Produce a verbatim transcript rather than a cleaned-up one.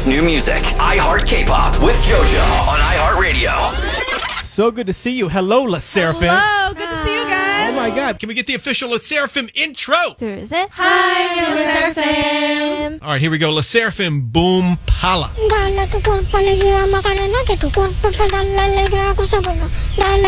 new music. iHeart K-Pop with JoJo on iHeartRadio. So good to see you. Hello, La Seraphim. Hello, good to see you guys. Oh my God. Can we get the official La Seraphim intro? 둘, 셋. Hi, La Seraphim. All right, here we go. La Seraphim Boom Pala. Dale tu cuerpo alegría, Macarena, que tu cuerpo te da la alegría, cosa buena. Dale